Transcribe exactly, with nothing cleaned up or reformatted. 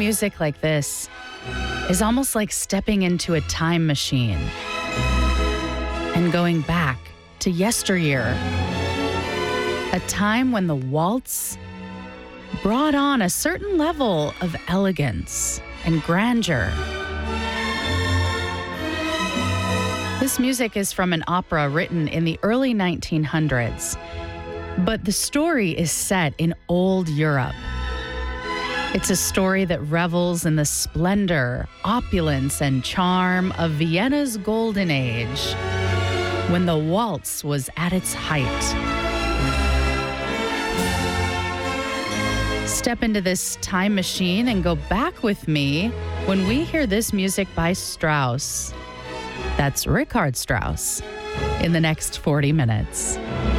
music like this is almost like stepping into a time machine and going back to yesteryear, a time when the waltz brought on a certain level of elegance and grandeur. This music is from an opera written in the early nineteen hundreds, but the story is set in old Europe. It's a story that revels in the splendor, opulence, and charm of Vienna's golden age, when the waltz was at its height. Step into this time machine and go back with me when we hear this music by Strauss. That's Richard Strauss in the next forty minutes.